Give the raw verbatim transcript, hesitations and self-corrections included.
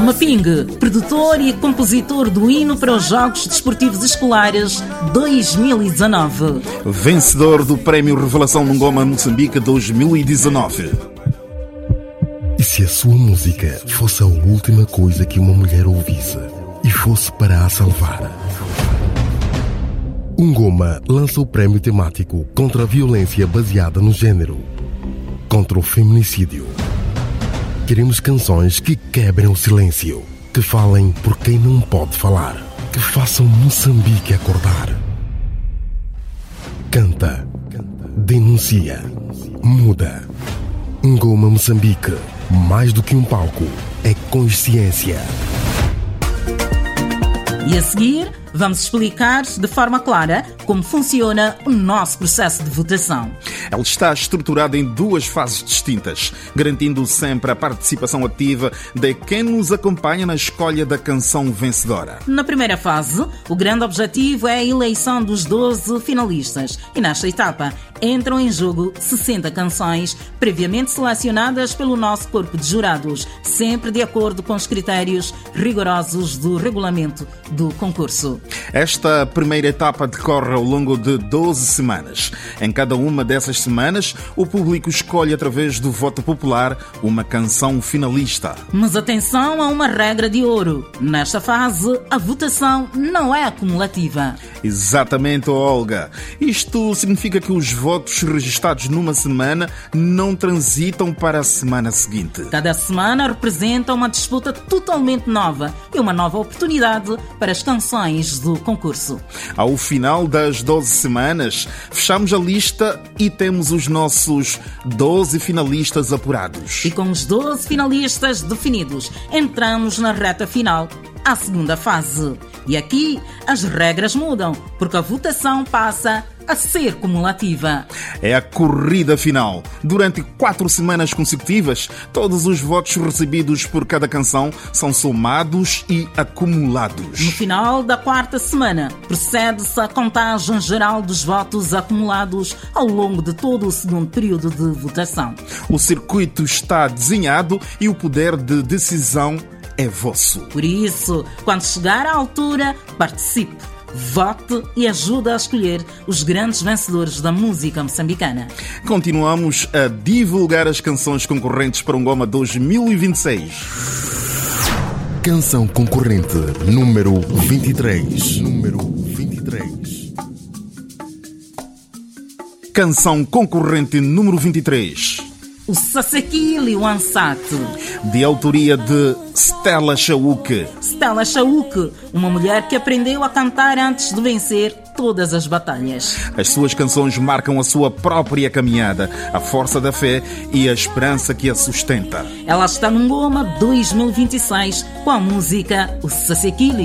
Maping, produtor e compositor do hino para os Jogos Desportivos Escolares dois mil e dezanove. Vencedor do Prémio Revelação Ngoma Moçambique dois mil e dezanove. E se a sua música fosse a última coisa que uma mulher ouvisse e fosse para a salvar? Ngoma lança o prémio temático contra a violência baseada no género, contra o feminicídio. Queremos canções que quebrem o silêncio, que falem por quem não pode falar, que façam Moçambique acordar. Canta, denuncia, muda. Ngoma Moçambique, mais do que um palco, é consciência. E a seguir, vamos explicar de forma clara como funciona o nosso processo de votação. Ele está estruturado em duas fases distintas, garantindo sempre a participação ativa de quem nos acompanha na escolha da canção vencedora. Na primeira fase, o grande objetivo é a eleição dos doze finalistas. E nesta etapa, entram em jogo sessenta canções previamente selecionadas pelo nosso corpo de jurados, sempre de acordo com os critérios rigorosos do regulamento do concurso. Esta primeira etapa decorre ao longo de doze semanas. Em cada uma dessas semanas, o público escolhe através do voto popular uma canção finalista. Mas atenção a uma regra de ouro. Nesta fase, a votação não é acumulativa. Exatamente, Olga. Isto significa que os votos registados numa semana não transitam para a semana seguinte. Cada semana representa uma disputa totalmente nova e uma nova oportunidade para as canções do concurso. Ao final das doze semanas, fechamos a lista e temos os nossos doze finalistas apurados. E com os doze finalistas definidos, entramos na reta final, a segunda fase. E aqui as regras mudam, porque a votação passa a ser cumulativa. É a corrida final. Durante quatro semanas consecutivas, todos os votos recebidos por cada canção são somados e acumulados. No final da quarta semana, procede-se à contagem geral dos votos acumulados ao longo de todo o segundo período de votação. O circuito está desenhado e o poder de decisão é vosso. Por isso, quando chegar à altura, participe, vote e ajude a escolher os grandes vencedores da música moçambicana. Continuamos a divulgar as canções concorrentes para o Ngoma dois mil e vinte e seis. Canção concorrente número vinte e três. Número vinte e três. Canção concorrente número vinte e três. O Sasekili Wansat, de autoria de Stella Chauk. Stella Chauk, uma mulher que aprendeu a cantar antes de vencer todas as batalhas. As suas canções marcam a sua própria caminhada, a força da fé e a esperança que a sustenta. Ela está no Ngoma dois mil e vinte e seis com a música O Sasekili.